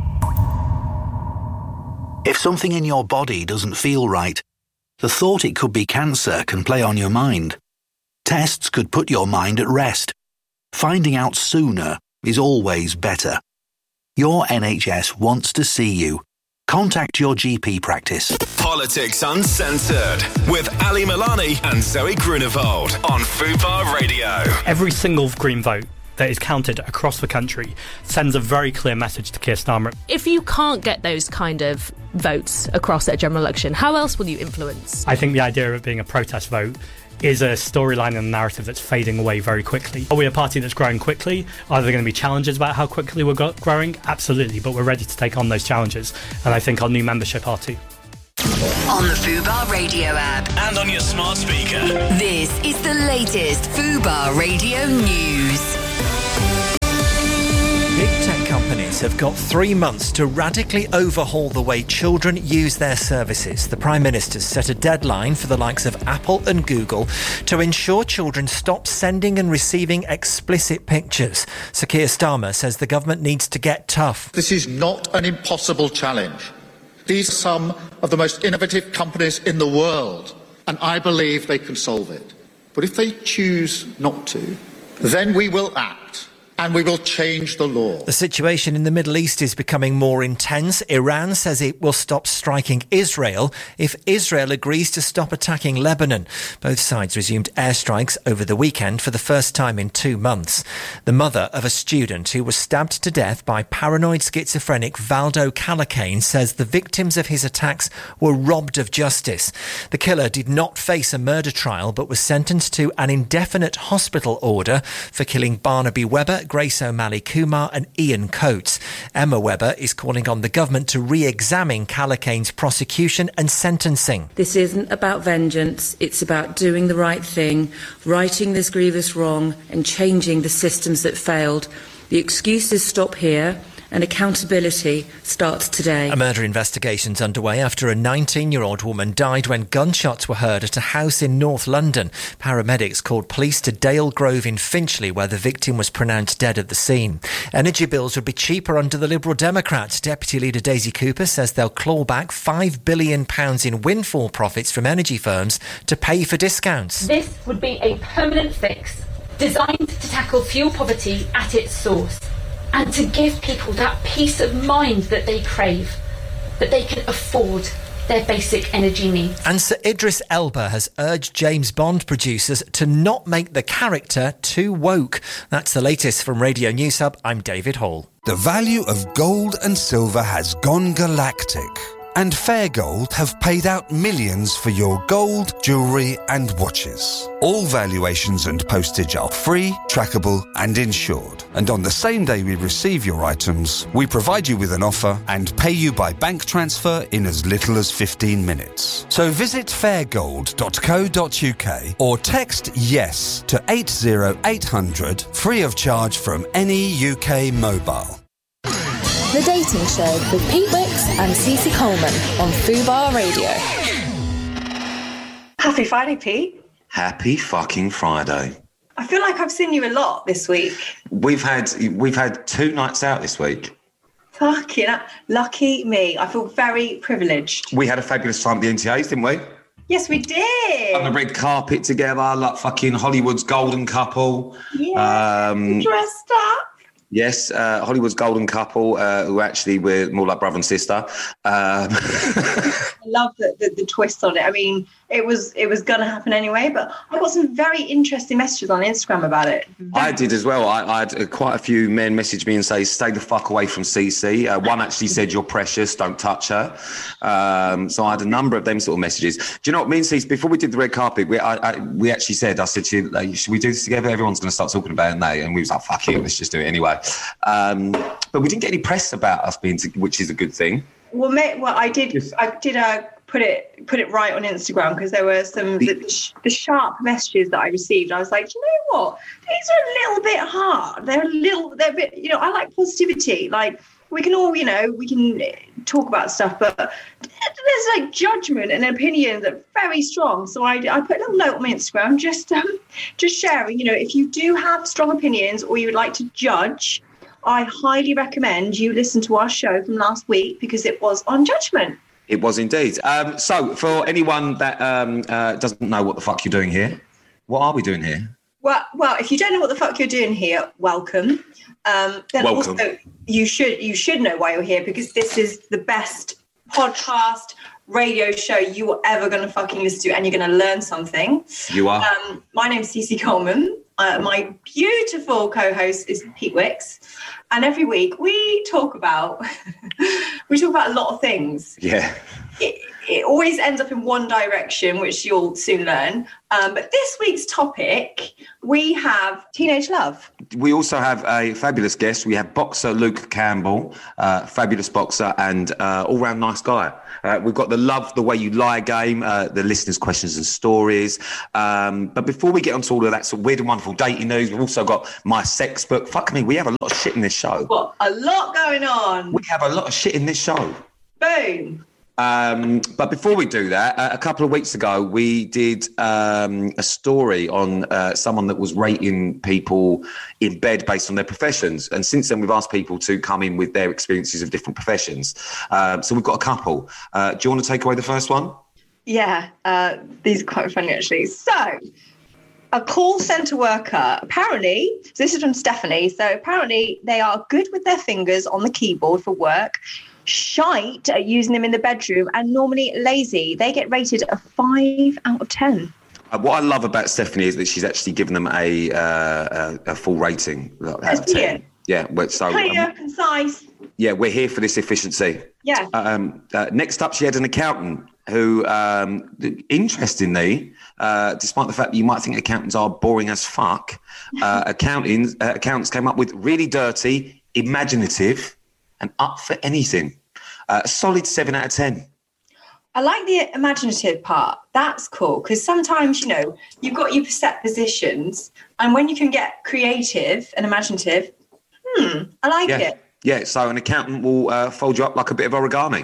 If something in your body doesn't feel right, the thought it could be cancer can play on your mind. Tests could put your mind at rest. Finding out sooner is always better. Your N H S wants to see you. Contact your G P practice. Politics Uncensored with Ali Milani and Zoe Grunewald on Fubar Radio. Every single Green vote that is counted across the country sends a very clear message to Keir Starmer. If you can't get those kind of votes across at a general election, how else will you influence? I think the idea of it being a protest vote is a storyline and a narrative that's fading away very quickly. Are we a party that's growing quickly? Are there going to be challenges about how quickly we're go- growing? Absolutely, but we're ready to take on those challenges, and I think our new membership are too. On the Fubar Radio app. And on your smart speaker. This is the latest Fubar Radio news. Big tech companies have got three months to radically overhaul the way children use their services. The Prime Minister's set a deadline for the likes of Apple and Google to ensure children stop sending and receiving explicit pictures. Sir Keir Starmer says the government needs to get tough. This is not an impossible challenge. These are some of the most innovative companies in the world, and I believe they can solve it. But if they choose not to, then we will act. And we will change the law. The situation in the Middle East is becoming more intense. Iran says it will stop striking Israel if Israel agrees to stop attacking Lebanon. Both sides resumed airstrikes over the weekend for the first time in two months. The mother of a student who was stabbed to death by paranoid schizophrenic Valdo Calacane says the victims of his attacks were robbed of justice. The killer did not face a murder trial but was sentenced to an indefinite hospital order for killing Barnaby Webber, Grace O'Malley Kumar and Ian Coates. Emma Webber is calling on the government to re-examine Calacane's prosecution and sentencing. This isn't about vengeance, it's about doing the right thing, righting this grievous wrong and changing the systems that failed. The excuses stop here and accountability starts today. A murder investigation's underway after a nineteen-year-old woman died when gunshots were heard at a house in North London. Paramedics called police to Dale Grove in Finchley, where the victim was pronounced dead at the scene. Energy bills would be cheaper under the Liberal Democrats. Deputy Leader Daisy Cooper says they'll claw back five billion pounds in windfall profits from energy firms to pay for discounts. This would be a permanent fix designed to tackle fuel poverty at its source, and to give people that peace of mind that they crave, that they can afford their basic energy needs. And Sir Idris Elba has urged James Bond producers to not make the character too woke. That's the latest from Radio News Hub. I'm David Hall. The value of gold and silver has gone galactic, and Fair Gold have paid out millions for your gold, jewellery and watches. All valuations and postage are free, trackable and insured. And on the same day we receive your items, we provide you with an offer and pay you by bank transfer in as little as fifteen minutes. So visit fairgold dot co dot uk or text YES to eight zero eight hundred, free of charge from any U K mobile. The Dating Show with Pete Wicks and Cece Coleman on Fubar Radio. Happy Friday, Pete. Happy fucking Friday. I feel like I've seen you a lot this week. We've had we've had two nights out this week. Fucking lucky me. I feel very privileged. We had a fabulous time at the N T As, didn't we? Yes, we did. On the red carpet together, like fucking Hollywood's golden couple. Yeah, um, dressed up. Yes, uh, Hollywood's golden couple, uh, who actually we're more like brother and sister. Um, I love the, the, the twist on it. I mean, it was it was going to happen anyway, but I got some very interesting messages on Instagram about it. I did as well. I, I had uh, quite a few men message me and say, stay the fuck away from Cece. Uh, one actually said, you're precious, don't touch her. Um, so I had a number of them sort of messages. Do you know what, me and Cece, before we did the red carpet, we, I, I, we actually said, I said to you, like, should we do this together? Everyone's going to start talking about it now. And we was like, fuck it, let's just do it anyway. Um, but we didn't get any press about us being, to, which is a good thing. Well, mate, well, I did. I did uh, put it put it right on Instagram because there were some the, the, the sharp messages that I received. I was like, you know what? These are a little bit hard. They're a little. They're a bit. You know, I like positivity. Like we can all, you know, we can talk about stuff, but there's like judgment and opinions that are very strong. So I, I put a little note on my Instagram, just um, just sharing. You know, if you do have strong opinions or you would like to judge, I highly recommend you listen to our show from last week because it was on judgment. It was indeed. Um, so for anyone that um, uh, doesn't know what the fuck you're doing here, what are we doing here? Well, well, if you don't know what the fuck you're doing here, welcome. Um, then welcome. Also, you should you should know why you're here because this is the best podcast radio show you were ever going to fucking listen to, and you're going to learn something. You are. Um, my name's Cece Coleman. Uh, my beautiful co-host is Pete Wicks, and every week we talk about we talk about a lot of things. Yeah. it, it always ends up in one direction, which you'll soon learn. Um, but this week's topic, we have teenage love. We also have a fabulous guest. We have boxer Luke Campbell, uh, fabulous boxer and uh, all-round nice guy. Uh, we've got the Love the Way You Lie game, uh, the listeners' questions and stories. Um, but before we get onto all of that sort of weird and wonderful dating news, we've also got my sex book. Fuck me, we have a lot of shit in this show. What? A lot going on. We have a lot of shit in this show. Boom. Um, but before we do that, uh, a couple of weeks ago, we did um, a story on uh, someone that was rating people in bed based on their professions. And since then, we've asked people to come in with their experiences of different professions. Um, so we've got a couple. Uh, do you want to take away the first one? Yeah, uh, these are quite funny, actually. So, a call centre worker, apparently, so this is from Stephanie, so apparently they are good with their fingers on the keyboard for work, shite at using them in the bedroom, and normally lazy. They get rated a five out of ten. Uh, what I love about Stephanie is that she's actually given them a uh, a, a full rating. That's brilliant. Yeah, well, so Clear, um, concise. yeah, we're here for this efficiency. Yeah. Um, uh, next up, she had an accountant who, um, interestingly, uh, despite the fact that you might think accountants are boring as fuck, uh, accounting uh, accountants came up with really dirty, imaginative, and up for anything. Uh, a solid seven out of ten. I like the imaginative part. That's cool, because sometimes, you know, you've got your set positions, and when you can get creative and imaginative, hmm, I like yeah. it. Yeah, so an accountant will uh, fold you up like a bit of origami.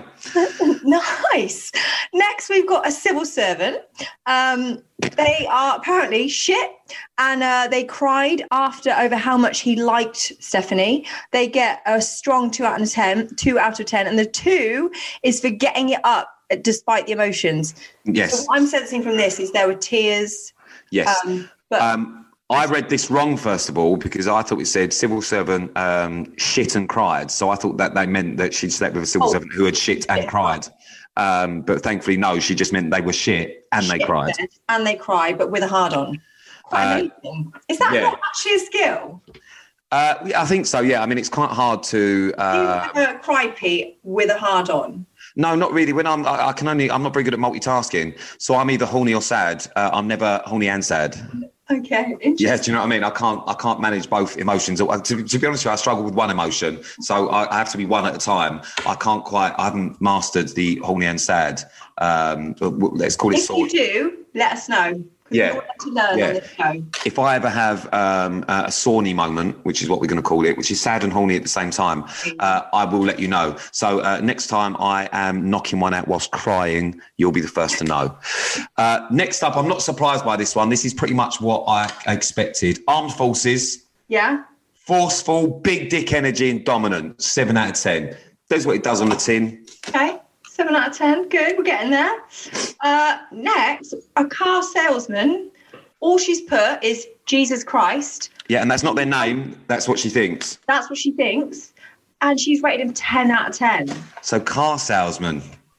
Nice. Next, we've got a civil servant. Um, they are apparently shit, and uh, they cried after over how much he liked Stephanie. They get a strong two out of ten, two out of ten, and the two is for getting it up despite the emotions. Yes. So what I'm sensing from this is there were tears. Yes. Um, but um, I read this wrong, first of all, because I thought it said civil servant um, shit and cried. So I thought that they meant that she'd slept with a civil Oh. servant who had shit and cried. Um, but thankfully, no, she just meant they were shit and they shit cried. and they cry, but with a hard on. Quite Uh, amazing. Is that yeah. not actually a skill? Uh, I think so, yeah. I mean, it's quite hard to... Uh, You have a cry, Pete, with a hard on. no, not really. When I'm, I, I can only... I'm not very good at multitasking. So I'm either horny or sad. Uh, I'm never horny and sad. Okay, interesting. Yeah, do you know what I mean? I can't I can't manage both emotions. Uh, To, to be honest with you, I struggle with one emotion. So I, I have to be one at a time. I can't quite, I haven't mastered the horny and sad. Um, but w- let's call it If you sort. do, let us know. 'cause Yeah. we want to learn Yeah. on this show. If I ever have um, a Sawny moment, which is what we're going to call it, which is sad and horny at the same time, uh, I will let you know. So uh, next time I am knocking one out whilst crying, you'll be the first to know. Uh, next up, I'm not surprised by this one. This is pretty much what I expected. Armed Forces, Yeah. forceful, big dick energy and dominant, seven out of ten. That's what it does on the tin. Okay. Seven out of ten. Good. We're getting there. Uh, next, a car salesman. All she's put is Jesus Christ. Yeah, and that's not their name. That's what she thinks. That's what she thinks. And she's rated him ten out of ten. So car salesman,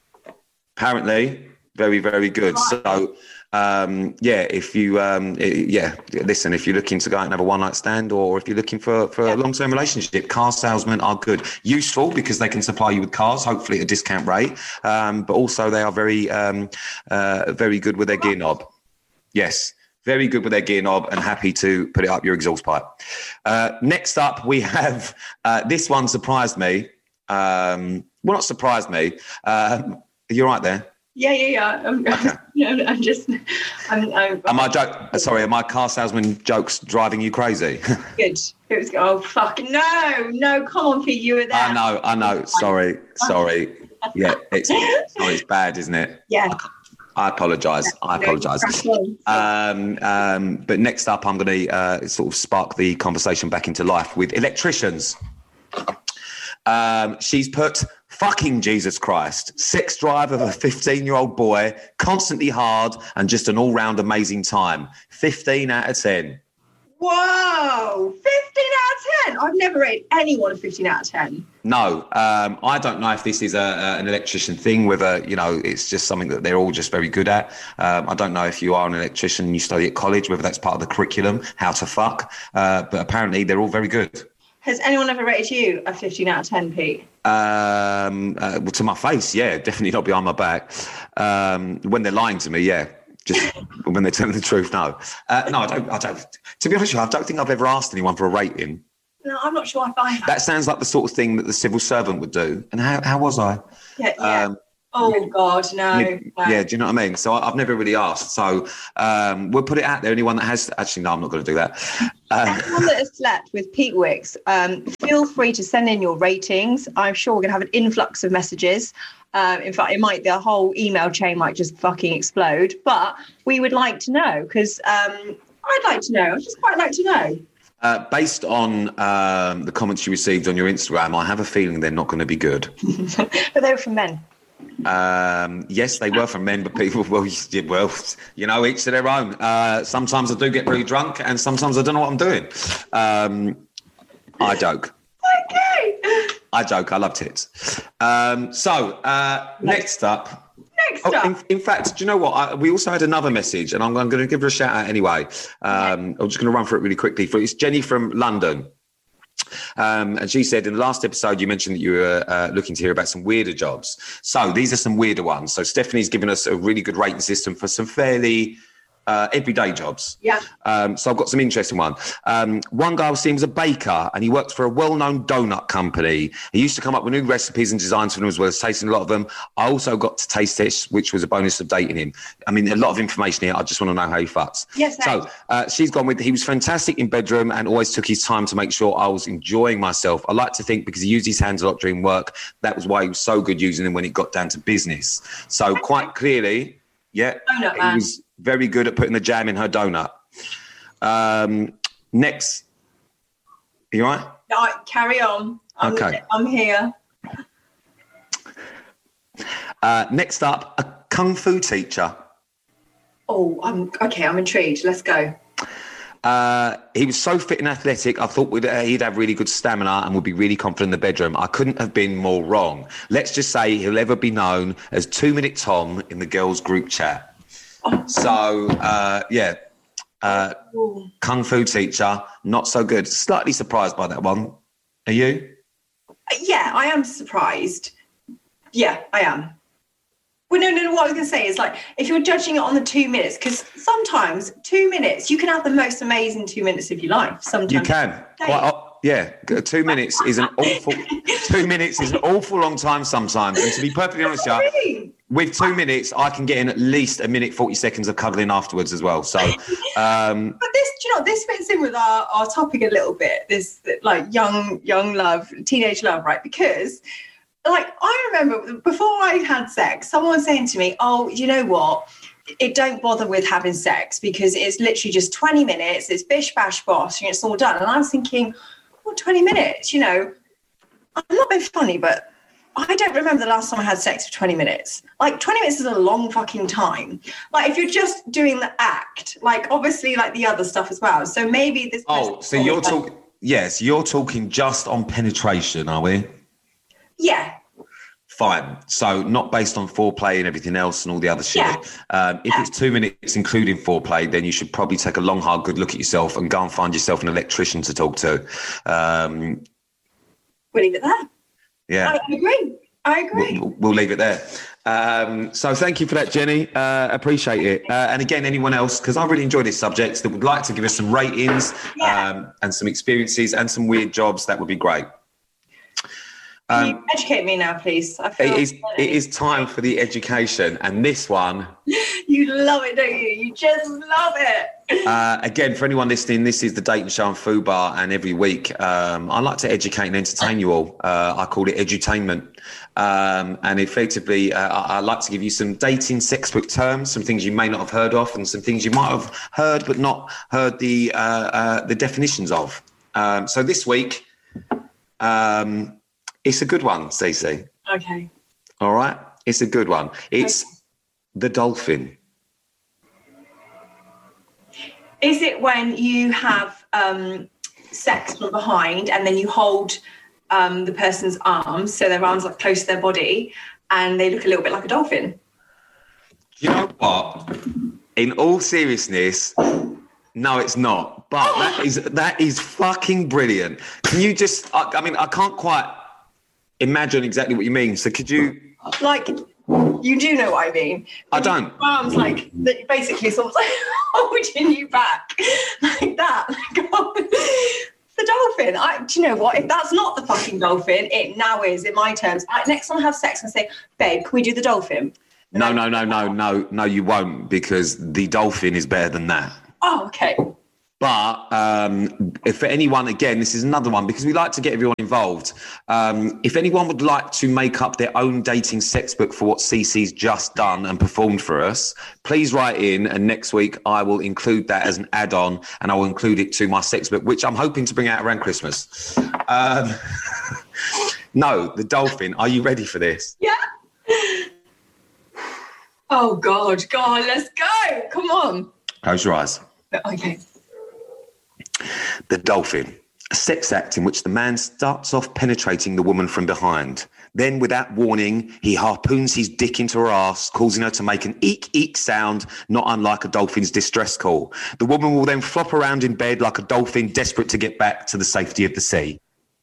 apparently very, very good. So, um, yeah, if you, um, i- yeah, listen, if you're looking to go out and have a one night stand, or if you're looking for, for a long term relationship, car salesmen are good. Useful because they can supply you with cars, hopefully at a discount rate. Um, but also they are very, um, uh, very good with their gear knob. Yes. Very good with their gear knob and happy to put it up your exhaust pipe. Uh, next up, we have, uh, this one surprised me. Um, well, not surprised me. Um, you're right there. Yeah, yeah, yeah. I'm, I'm, I'm just, I'm, I'm Am I joke? Sorry, are my car salesman jokes driving you crazy? good. It was, oh, fuck. No, no, come on, Pete, you were there. I know, I know. Sorry, sorry. Yeah, it's, oh, it's bad, isn't it? Yeah. I apologise. I apologise. Um, um, but next up, I'm going to uh, sort of spark the conversation back into life with electricians. Um, she's put fucking Jesus Christ, sex drive of a fifteen-year-old boy, constantly hard and just an all-round amazing time. fifteen out of ten. Whoa, fifteen out of ten. I've never rated anyone a fifteen out of ten. No, um, I don't know if this is a, a, an electrician thing, whether, you know, it's just something that they're all just very good at. Um, I don't know if you are an electrician and you study at college, whether that's part of the curriculum, how to fuck. Uh, but apparently they're all very good. Has anyone ever rated you a fifteen out of ten, Pete? Um, uh, well, to my face, yeah, definitely not behind my back. Um, when they're lying to me, yeah. Just when they're telling the truth, no. Uh, no, I don't, I don't. To be honest with you, I don't think I've ever asked anyone for a rating. No, I'm not sure if I have. That sounds like the sort of thing that the civil servant would do. And how, how was I? Yeah, yeah. Um, oh, God, no, yeah, no. Yeah, do you know what I mean? So I, I've never really asked. So um, we'll put it out there. Anyone that has... Actually, no, I'm not going to do that. Uh, Anyone that has slept with Pete Wicks, um, feel free to send in your ratings. I'm sure we're going to have an influx of messages. Um, in fact, it might, the whole email chain might just fucking explode. But we would like to know, because um, I'd like to know. I'd just quite like to know. Uh, based on um, the comments you received on your Instagram, I have a feeling they're not going to be good. But they were from men. Um, yes, they were from men, but people, well, you, well, you know, each to their own. Uh, sometimes I do get really drunk, and sometimes I don't know what I'm doing. Um, I joke. Okay. I joke. I love tits. Um, so uh, next up. Next oh, up. in, in fact, do you know what? I, we also had another message, and I'm, I'm going to give her a shout out anyway. Um, I'm just going to run through it really quickly. For it's Jenny from London. Um, and she said, in the last episode, you mentioned that you were uh, looking to hear about some weirder jobs. So these are some weirder ones. So Stephanie's given us a really good rating system for some fairly uh, everyday jobs. Yeah. Um, so I've got some interesting one. Um, one guy I was seeing was a baker, and he worked for a well-known donut company. He used to come up with new recipes and designs for them, as well as tasting a lot of them. I also got to taste this, which was a bonus of dating him. I mean, a lot of information here. I just want to know how he fucks. Yes. So uh, she's gone with, he was fantastic in bedroom and always took his time to make sure I was enjoying myself. I like to think because he used his hands a lot during work, that was why he was so good using them when it got down to business. So quite clearly, yeah, Donut he man. was very good at putting the jam in her donut. Um, next, are you all right? No, carry on. I'm, Okay. I'm here. Uh, next up, a kung fu teacher. Oh, I'm okay. I'm intrigued. Let's go. Uh, he was so fit and athletic, I thought we'd, uh, he'd have really good stamina and would be really confident in the bedroom. I couldn't have been more wrong. Let's just say he'll ever be known as Two Minute Tom in the girls' group chat. So, uh, yeah, uh, kung fu teacher, not so good. Slightly surprised by that one. Are you? Yeah, I am surprised. Yeah, I am. Well, no, no, no. What I was going to say is, like, if you're judging it on the two minutes, because sometimes two minutes, you can have the most amazing two minutes of your life. Sometimes You can. Quite, uh, yeah, two minutes is an awful. Two minutes is an awful long time sometimes. And to be perfectly honest, with you, with two minutes, I can get in at least a minute forty seconds of cuddling afterwards as well. So, um, But this, do you know, this fits in with our, our topic a little bit. This, like, young, young love, teenage love, right? Because, like, I remember before I had sex, someone saying to me, "Oh, you know what? It don't bother with having sex because it's literally just twenty minutes. It's bish bash bosh, and it's all done." And I was thinking, "Well, twenty minutes, you know." I'm not being funny, but I don't remember the last time I had sex for twenty minutes. Like, twenty minutes is a long fucking time. Like, if you're just doing the act, like, obviously, like, the other stuff as well. So maybe this... oh, so you're talking... Yes, you're talking just on penetration, are we? Yeah. Fine. So not based on foreplay and everything else and all the other shit. Yeah. Um, if it's two minutes including foreplay, then you should probably take a long, hard, good look at yourself and go and find yourself an electrician to talk to. Um, We'll leave it there. yeah. I agree. I agree. We'll, we'll leave it there. Um, so thank you for that, Jenny. Uh, appreciate it. Uh, and again, anyone else, because I really enjoy this subject, that would like to give us some ratings um, and some experiences and some weird jobs, that would be great. Can Um, you educate me now, please? I feel it is it is time for the education, and this one, you love it, don't you? You just love it. uh, again, for anyone listening, this is the Dating Show on Fubar, and every week um, I like to educate and entertain you all. Uh, I call it edutainment, um, and effectively, uh, I, I like to give you some dating sex book terms, some things you may not have heard of, and some things you might have heard but not heard the uh, uh, the definitions of. Um, so this week. Um, It's a good one, Stacey. Okay. All right? It's a good one. It's okay. The dolphin. Is it when you have um, sex from behind and then you hold um, the person's arms, so their arms are close to their body, and they look a little bit like a dolphin? You know what? In all seriousness, No, it's not. But that is that is fucking brilliant. Can you just? I, I mean, I can't quite imagine exactly what you mean. So could you? Like, you do know what I mean. I don't. Your arms like basically someone's like holding you back like that. The dolphin. I, do you know what? If that's not the fucking dolphin, it now is in my terms. I, next time I have sex and say, babe, can we do the dolphin? No, no, no, no, no, no, you won't, because the dolphin is better than that. Oh, okay. But um, if for anyone, again, this is another one, because we like to get everyone involved. Um, if anyone would like to make up their own dating sex book for what Cece's just done and performed for us, please write in, and next week I will include that as an add-on, and I will include it to my sex book, which I'm hoping to bring out around Christmas. Um, no, the dolphin. Are you ready for this? Yeah. Oh, God, God, let's go. Come on. Close your eyes. Okay. The dolphin, a sex act in which the man starts off penetrating the woman from behind. Then, without warning, he harpoons his dick into her ass, causing her to make an eek, eek sound, not unlike a dolphin's distress call. The woman will then flop around in bed like a dolphin, desperate to get back to the safety of the sea.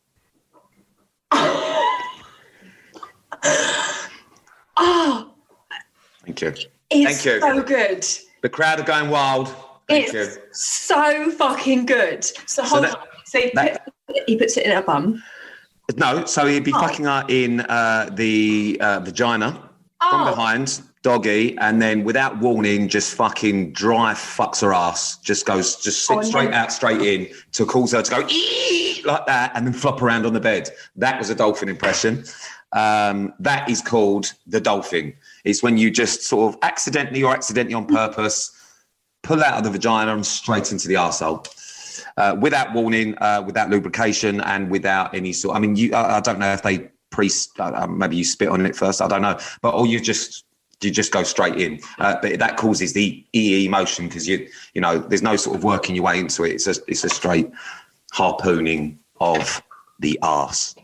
Oh. Thank you. It's Thank you. so good. The crowd are going wild. Thank it's you. so fucking good. So hold that, on. So he, that, put, he puts it in her bum. No, so he'd be oh. fucking her in uh, the uh, vagina oh. from behind, doggy, and then without warning, just fucking dry fucks her ass. Just goes, just oh, straight no. out, straight in to cause her to go ee! Like that, and then flop around on the bed. That was a dolphin impression. Um, that is called the dolphin. It's when you just sort of accidentally or accidentally on purpose pull out of the vagina and straight into the arsehole. Uh, without warning, uh, without lubrication, and without any sort. I mean, you. I, I don't know if they pre. Uh, maybe you spit on it first. I don't know, but or you just you just go straight in. Uh, but that causes the E E motion because you you know there's no sort of working your way into it. It's a it's a straight harpooning of the arse.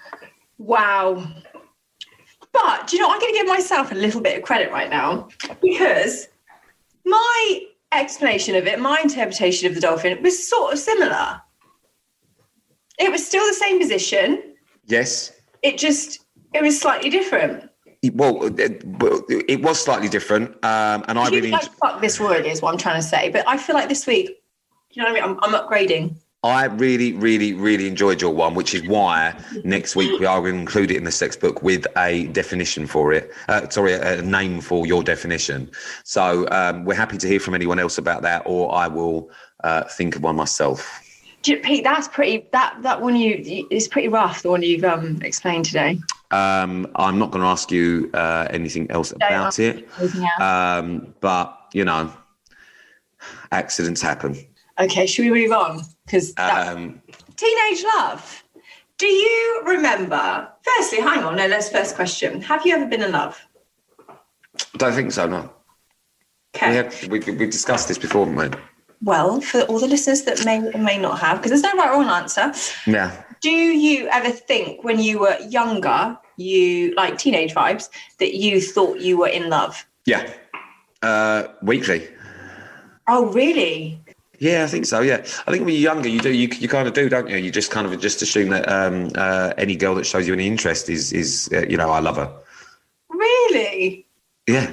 Wow. But do you know, I'm going to give myself a little bit of credit right now, because my explanation of it, my interpretation of the dolphin was sort of similar. It was still the same position. Yes. It just, it was slightly different. It, well, it, it was slightly different. Um, and I you really... Like, fuck this royally is what I'm trying to say. But I feel like this week, you know what I mean? I'm, I'm upgrading. I really, really, really enjoyed your one, which is why next week we are going to include it in the sex book with a definition for it. Uh, sorry, a, a name for your definition. So um, we're happy to hear from anyone else about that, or I will uh, think of one myself. Pete, that's pretty. That that one you is pretty rough. The one you've um, explained today. Um, I'm not going to ask you uh, anything else Don't about it. Um, but you know, accidents happen. Okay, should we move on? Because um, teenage love. Do you remember? Firstly, hang on. No, let's first question. Have you ever been in love? I don't think so. No. Okay. We had, we we discussed this before, haven't we? Well, for all the listeners that may or may not have, because there's no right or wrong answer. Yeah. Do you ever think when you were younger, you like teenage vibes, that you thought you were in love? Yeah. Uh, weekly. Oh, really? Yeah, I think so. Yeah, I think when you're younger, you do you you kind of do, don't you? You just kind of just assume that um, uh, any girl that shows you any interest is is uh, you know, I love her. Really? Yeah.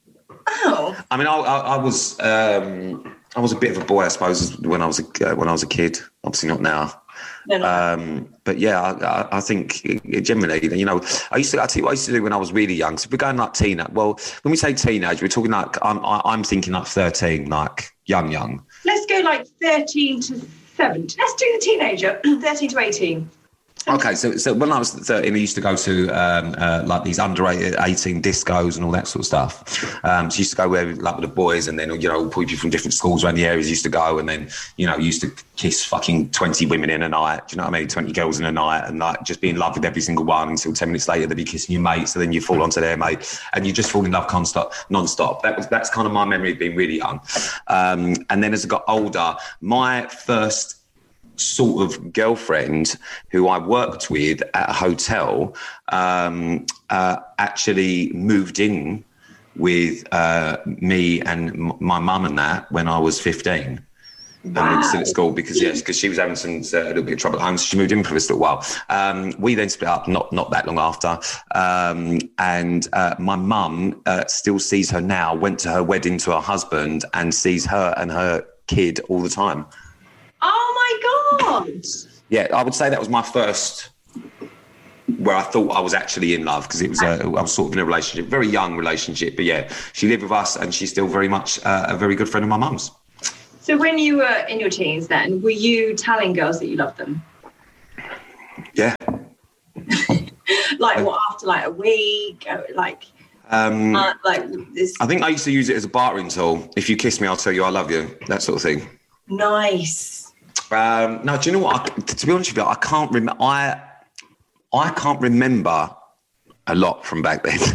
Oh. I mean, I I, I was um, I was a bit of a boy, I suppose, when I was a uh, when I was a kid. Obviously, not now. No, no. Um, but yeah, I, I think generally, you know, I used to. I tell you what I used to do when I was really young. So we're going like teenage. Well, when we say teenage, we're talking like I'm I'm thinking like thirteen, like young, young. Let's go like thirteen to seventeen. Let's do the teenager, thirteen to eighteen. Okay, so so when I was thirteen, I used to go to um, uh, like these under eighteen discos and all that sort of stuff. Um, so I used to go where like with the boys, and then you know people from different schools around the areas used to go, and then you know used to kiss fucking twenty women in a night. Do you know what I mean? Twenty girls in a night, and like just be in love with every single one until ten minutes later they'd be kissing your mate. So then you fall onto their mate, and you just fall in love non-stop. non-stop. That was that's kind of my memory of being really young. Um, and then as I got older, my first sort of girlfriend who I worked with at a hotel um, uh, actually moved in with uh, me and m- my mum and that when I was fifteen. and still at school because yes, because she was having some uh, a little bit of trouble at home, so she moved in for us a little while. Um, we then split up, not not that long after, um, and uh, my mum uh, still sees her now. Went to her wedding to her husband and sees her and her kid all the time. Oh my God! Yeah, I would say that was my first where I thought I was actually in love because it was a, I was sort of in a relationship, very young relationship. But yeah, she lived with us and she's still very much uh, a very good friend of my mum's. So when you were in your teens then, were you telling girls that you loved them? Yeah. Like what, after like a week? Like, um, uh, like this? I think I used to use it as a bartering tool. If you kiss me, I'll tell you I love you. That sort of thing. Nice. Um, no, do you know what? I, to be honest with you, I can't remember. I I can't remember a lot from back then.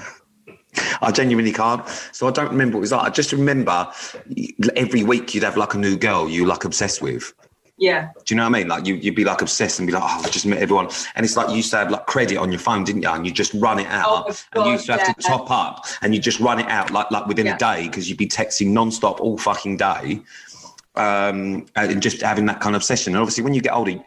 I genuinely can't. So I don't remember what it was like. I just remember every week you'd have like a new girl you like obsessed with. Yeah. Do you know what I mean? Like you, you'd be like obsessed and be like, oh, I've just met everyone. And it's like you used to have like credit on your phone, didn't you? And you just run it out. Oh, and God, you used to have yeah. to top up and you just run it out like like within Yeah. a day because you'd be texting nonstop all fucking day. Um, and just having that kind of obsession. And obviously when you get older,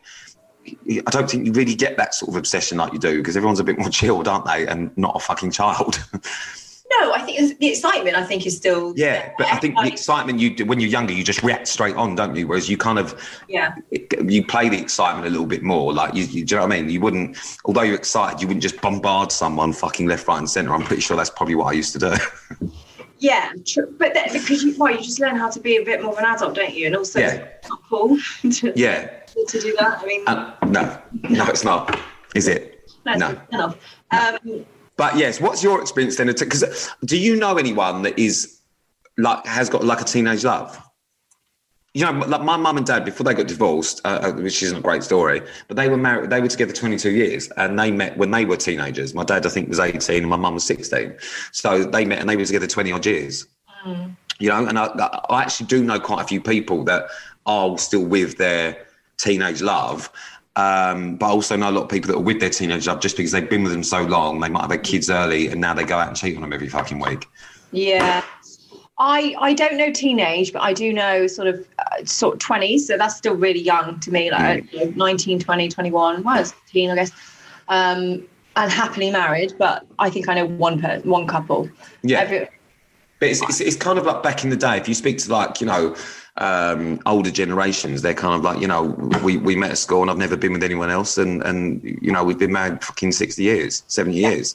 I don't think you really get that sort of obsession like you do because everyone's a bit more chilled, aren't they? And not a fucking child. No, I think it's, the excitement, I think, is still Yeah, there. but I think Like, the excitement you do when you're younger, you just react straight on, don't you? Whereas you kind of, yeah. you play the excitement a little bit more. Like, you, you, do you know what I mean? You wouldn't, although you're excited, you wouldn't just bombard someone fucking left, right and centre. I'm pretty sure that's probably what I used to do. Yeah, true. But then, because you, well, you just learn how to be a bit more of an adult, don't you? And also, Yeah. it's not cool to, Yeah. to do that. I mean, Uh, no, no, it's not. Is it? that's No. enough. Um, But yes, what's your experience then? Because do you know anyone that is like has got like a teenage love? You know, like my mum and dad before they got divorced, uh, which isn't a great story, but they were married. They were together twenty-two years, and they met when they were teenagers. My dad, I think, was eighteen, and my mum was sixteen. So they met, and they were together twenty odd years. mm. You know, and I, I actually do know quite a few people that are still with their teenage love. Um, but I also know a lot of people that are with their teenage love just because they've been with them so long. They might have had kids early and now they go out and cheat on them every fucking week. Yeah. I I don't know teenage, but I do know sort of uh, sort of twenties. So that's still really young to me, like you know, nineteen, twenty, twenty-one. Well, it's teen, I guess. Um, and happily married, but I think I know one person, one couple. Yeah. Every, But it's, it's, it's kind of like back in the day. If you speak to like, you know, um, older generations, they're kind of like, you know, we, we met at school and I've never been with anyone else. And, and you know, we've been married fucking sixty years, seventy years.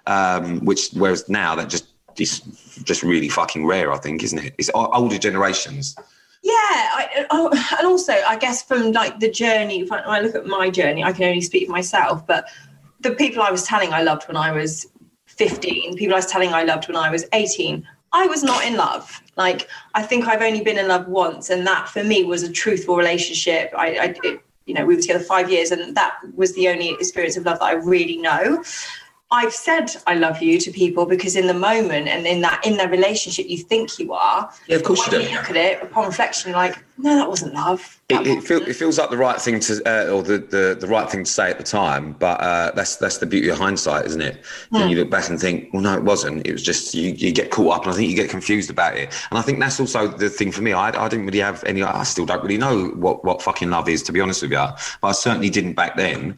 Um, which, whereas now that just is just really fucking rare, I think, isn't it? It's o- older generations. Yeah, I, I, and also I guess from like the journey, when I look at my journey, I can only speak for myself, but the people I was telling I loved when I was fifteen, people I was telling I loved when I was eighteen, I was not in love. Like, I think I've only been in love once, and that for me was a truthful relationship. I, I it, you know, we were together five years, and that was the only experience of love that I really know. I've said I love you to people because in the moment and in that in that relationship you think you are. Yeah, of course you When do. you look at it upon reflection, you're like, no, that wasn't love. It, it, feel, it feels like the right thing to, uh, or the, the, the right thing to say at the time, but uh, that's that's the beauty of hindsight, isn't it? Then Hmm. you look back and think, well, no, it wasn't. It was just you, you get caught up, and I think you get confused about it. And I think that's also the thing for me. I, I didn't really have any. I still don't really know what what fucking love is, to be honest with you. But I certainly didn't back then.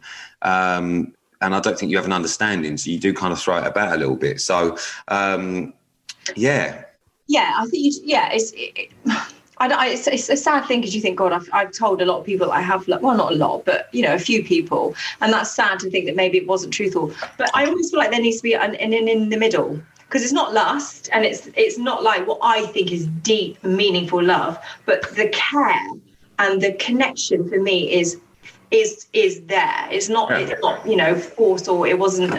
Um, and I don't think you have an understanding, so you do kind of throw it about a little bit. So, um, yeah. Yeah, I think you. Yeah, it's. It, it, I, don't- I, it's, it's a sad thing because you think, God, I've, I've told a lot of people I have, lo- well, not a lot, but you know, a few people, and that's sad to think that maybe it wasn't truthful. But I always feel like there needs to be an, an in in the middle, because it's not lust, and it's it's not like what I think is deep, meaningful love, but the care and the connection for me is is is there. It's not. Yeah. It's not you know forced, or it wasn't.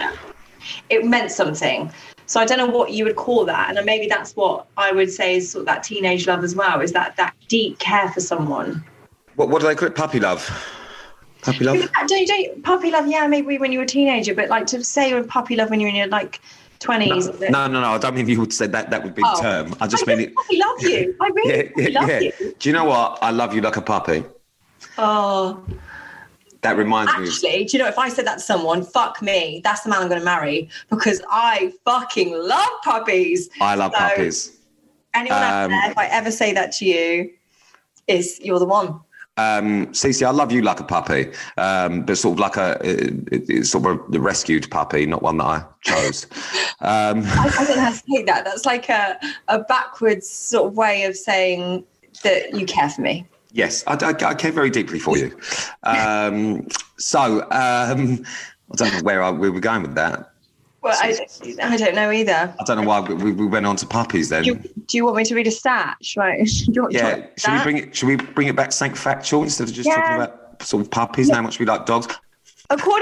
It meant something. So I don't know what you would call that. And then maybe that's what I would say is sort of that teenage love as well, is that that deep care for someone. What what do they call it? Puppy love. Puppy love. Don't you, don't, puppy love, yeah, maybe when you were a teenager, but like to say you're puppy love when you're in your like twenties. No, no, no. I don't mean you would say that. That would be Oh. the term. I just I mean it. puppy love you. I really Yeah, yeah, love yeah. you. Do you know what? I love you like a puppy. Oh, That reminds me. Of, actually, do you know, if I said that to someone, fuck me, that's the man I'm going to marry, because I fucking love puppies. I love So, puppies. Anyone out Um, there, if I ever say that to you, is you're the one. Um, Cece, I love you like a puppy, um, but sort of like a it, it's sort of a rescued puppy, not one that I chose. Um, I, I don't know how to take that. That's like a, a backwards sort of way of saying that you care for me. Yes, I, I, I care very deeply for you. Um, so um, I don't know where I, we were going with that. Well, I, I don't know either. I don't know why we, we went on to puppies then. Do you, do you want me to read a stat? Should I? Do you want, yeah, do you want should we that? bring it? Should we bring it back Saint factual instead of just Yeah. talking about sort of puppies and how much we like dogs? According